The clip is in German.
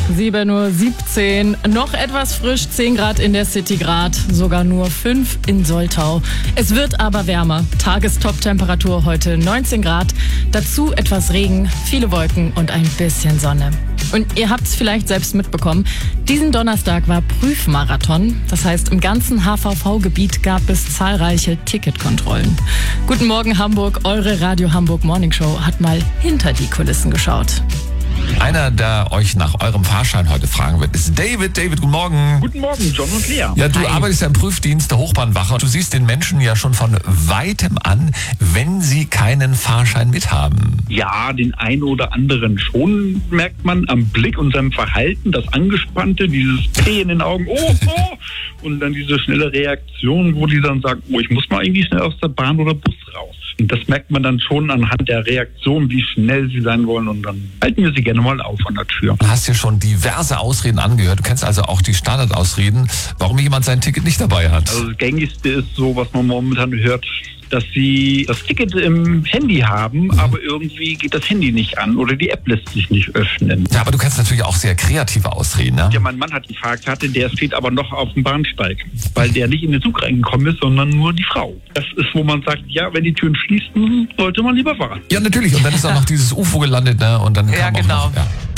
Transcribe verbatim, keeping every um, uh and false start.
sieben Uhr siebzehn. Noch etwas frisch, zehn Grad in der City Grad, sogar nur fünf in Soltau. Es wird aber wärmer. Tagestop-Temperatur heute neunzehn Grad. Dazu etwas Regen, viele Wolken und ein bisschen Sonne. Und ihr habt es vielleicht selbst mitbekommen, diesen Donnerstag war Prüfmarathon. Das heißt, im ganzen H V V-Gebiet gab es zahlreiche Ticketkontrollen. Guten Morgen Hamburg, eure Radio Hamburg Morning Show hat mal hinter die Kulissen geschaut. Einer, der euch nach eurem Fahrschein heute fragen wird, ist David. David, guten Morgen. Guten Morgen, John und Lea. Ja, du Hi. arbeitest ja im Prüfdienst der Hochbahnwache. Du siehst den Menschen ja schon von weitem an, wenn sie keinen Fahrschein mithaben. Ja, den einen oder anderen schon merkt man am Blick und seinem Verhalten, das Angespannte, dieses Drehen in den Augen, oh, oh, und dann diese schnelle Reaktion, wo die dann sagen, oh, ich muss mal irgendwie schnell aus der Bahn oder Bus raus. Und das merkt man dann schon anhand der Reaktion, wie schnell sie sein wollen, und dann halten wir sie gerne mal auf an der Tür. Du hast ja schon diverse Ausreden angehört. Du kennst also auch die Standardausreden, warum jemand sein Ticket nicht dabei hat. Also das Gängigste ist so, was man momentan hört, dass sie das Ticket im Handy haben, aber irgendwie geht das Handy nicht an oder die App lässt sich nicht öffnen. Ja, aber du kennst natürlich auch sehr kreative Ausreden, ne? Ja, mein Mann hat die Fahrkarte, der steht aber noch auf dem Bahnsteig, weil der nicht in den Zug reingekommen ist, sondern nur die Frau. Das ist, wo man sagt, ja, wenn die Türen schließen, sollte man lieber fahren. Ja, natürlich. Und dann ist auch noch dieses U F O gelandet, ne? Und dann Ja, kam auch genau. noch, ja.